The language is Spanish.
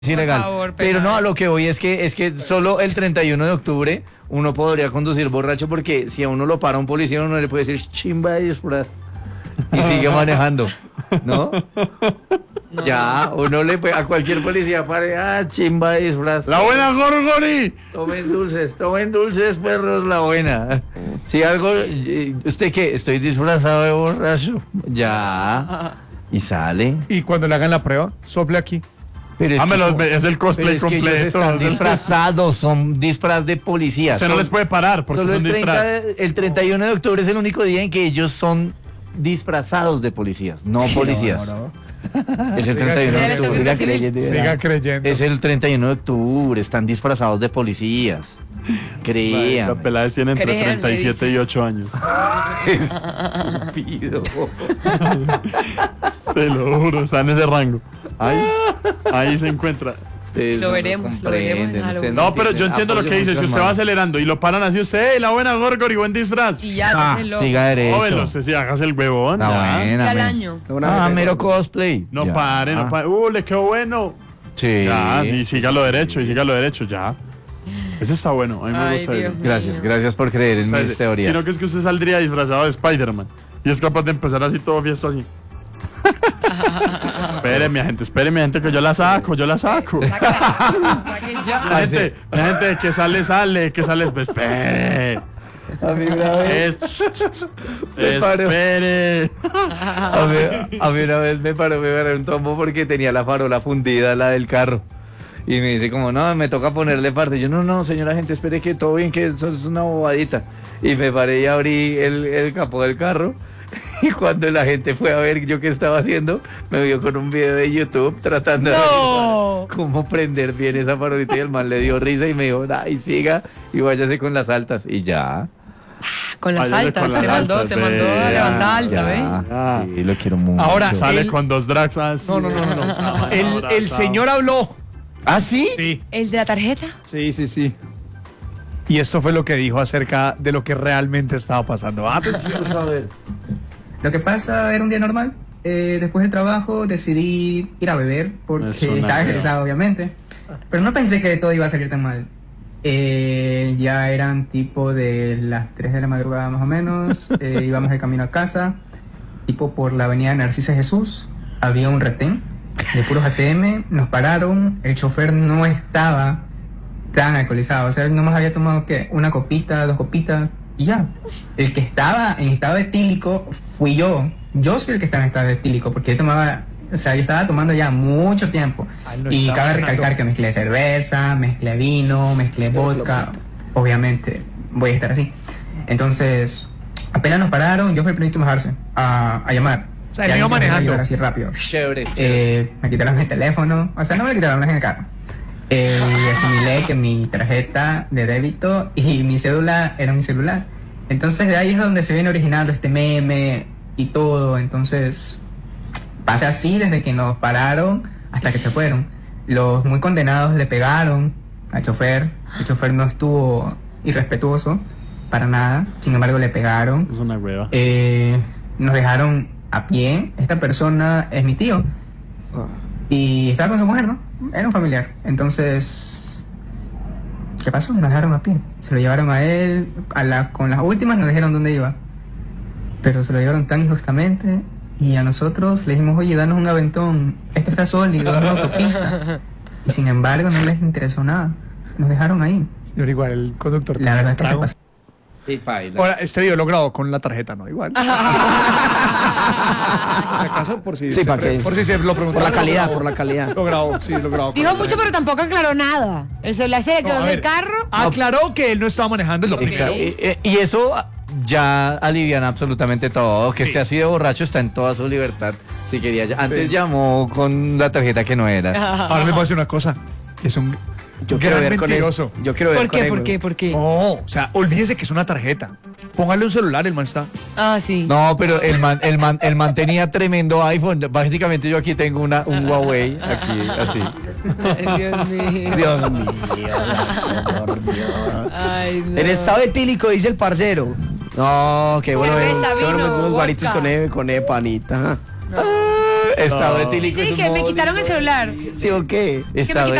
es ilegal. Por favor, pero no, penal. a lo que voy es que solo el 31 de octubre uno podría conducir borracho porque si a uno lo para un policía uno le puede decir chimba de disfraz y sigue manejando, ¿no? No. Ya, uno le puede, a cualquier policía pare, chimba de disfraz. ¡La buena Gorgori! Tomen dulces, perros, la buena. Si algo, ¿usted qué? Estoy disfrazado de borracho. Ya. Y sale. Y cuando le hagan la prueba, sople aquí. Pero es, es el pero cosplay es que ellos completo. están disfrazados, son disfraz de policías. Se no les puede parar porque Solo son disfraz. el 31 de octubre es el único día en que ellos son disfrazados de policías, no policías. Es el 31 de octubre. Siga creyendo. Siga creyendo. Es el 31 de octubre, están disfrazados de policías. La Créanme. pelada tiene entre Créanme, 37 y dice. 8 años. Estúpido. Se lo juro, está en ese rango. Ahí se encuentra. Ustedes Lo no veremos en comprenden, Halloween. ustedes No, pero yo entienden. entiendo lo que Apoyo dice. mucho, Si usted va hermano. acelerando y lo paran así, usted, la buena Gorgori, buen disfraz. Y ya, te loco. Siga derecho. Jóvelo, usted sí, hágase el huevón. La ya. buena, Y al men. año. Mero cosplay. No Ya. pare, no pare. Le quedó bueno. Sí. Ya, y sígalo derecho, ya. Ese está bueno, a mí me Ay, gusta. Dios Gracias, mío. gracias por creer en mis teorías. Sino que es que usted saldría disfrazado de Spider-Man y es capaz de empezar así todo fiesto así. Espere, mi gente, que yo la saco. Sácala. Ya. La gente que sale, pues, espere. A mí una vez, Espere. a mí una vez me paró un tombo porque tenía la farola fundida, la del carro. Y me dice como, no, me toca ponerle parte. Yo, no, señora gente, espere que todo bien, que eso es una bobadita. Y me paré y abrí el capó del carro. Y cuando la gente fue a ver yo qué estaba haciendo, me vio con un video de YouTube tratando de No. ver cómo prender bien esa farolita. Y el man le dio risa y me dijo, y siga y váyase con las altas. Y ya. Con las Váyase altas, con las te mandó altas, a vea, levantar alta, ¿ves? Ah. Sí, lo quiero mucho. Ahora, Sale él- con dos drags así. No. El señor habló. ¿Ah, sí? Sí. ¿El de la tarjeta? Sí. Y esto fue lo que dijo acerca de lo que realmente estaba pasando. Vamos a ver. Lo que pasa era un día normal. Después del trabajo decidí ir a beber porque Es una estaba fea. estresado, obviamente. Pero no pensé que todo iba a salir tan mal. Ya eran tipo de las 3 de la madrugada más o menos. Íbamos de camino a casa. Tipo por la avenida Narcisa Jesús. Había un retén de puros ATM. Nos pararon. El chofer no estaba tan alcoholizado. O sea, él nomás había tomado, ¿qué? Una copita, 2 copitas. Y ya. El que estaba en estado etílico fui yo. Yo soy el que estaba en estado etílico porque yo tomaba, o sea, yo estaba tomando ya mucho tiempo. Ay, no Y estaba cabe ganando. recalcar que mezclé cerveza, mezclé vino, mezclé vodka. Obviamente voy a estar así. Entonces, apenas nos pararon, yo fui el primero en bajarse a llamar. O sea, él Ya iba alguien me manejando. ayudar así rápido. Chévere. Me quitaron el teléfono, o sea, no me lo quitaron, lo dejé en el carro. Y asimilé que mi tarjeta de débito y mi cédula era mi celular. Entonces de ahí es donde se viene originando este meme y todo. Entonces pasa así desde que nos pararon hasta que se fueron. Los muy condenados le pegaron al chofer. El chofer no estuvo irrespetuoso para nada. Sin embargo le pegaron. Es una hueva. Nos dejaron a pie. Esta persona es mi tío. Y estaba con su mujer, ¿no? Era un familiar. Entonces, ¿qué pasó? Nos dejaron a pie. Se lo llevaron a él. Con las últimas nos dijeron dónde iba. Pero se lo llevaron tan injustamente. Y a nosotros le dijimos, oye, danos un aventón. Este está sólido, es una autopista. Y sin embargo no les interesó nada. Nos dejaron ahí. Señor, igual, el conductor. La verdad es que se trago. pasó. Sí, paila. Ahora, este video lo grabó con la tarjeta, ¿no? Igual. Por si acaso, por si Sí, ¿para qué? por si se lo preguntaba. Por la calidad, por la calidad. Lo grabó, sí, lo grabó. Dijo mucho, pero tampoco aclaró nada. El celular se le quedó No, a en el ver. carro. Aclaró que él no estaba manejando, es lo primero. Exacto. Y eso ya aliviana absolutamente todo. Que Sí. esté así de borracho está en toda su libertad. Si quería, antes llamó con la tarjeta que no era. Ahora me voy a decir una cosa. Es un Yo quiero gran ver con mentiroso. eso. Yo quiero ver ¿Por con qué? eso. ¿Por qué? ¿Por qué? No, o sea, olvídese que es una tarjeta. Póngale un celular, el man está. Ah, sí. No, pero el man tenía tremendo iPhone. Básicamente yo aquí tengo un Huawei, aquí, así. Ay, Dios mío. Dios mío, por Dios. Ay, no. En estado etílico, dice el parcero. No, qué bueno. Cerveza, Qué bueno vino, unos guaritos vodka. con panita. Ah, Estado etílico es Sí, un que me modo quitaron el lindo. celular. ¿Sí o qué? Que me Estado